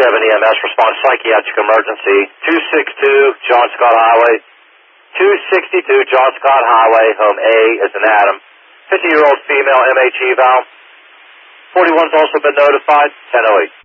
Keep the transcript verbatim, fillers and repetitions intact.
seven E M S, respond psychiatric emergency, two sixty-two John Scott Highway, two sixty-two John Scott Highway, home A is an Adam, fifty-year-old female M H eval. forty-one's also been notified, ten oh eight.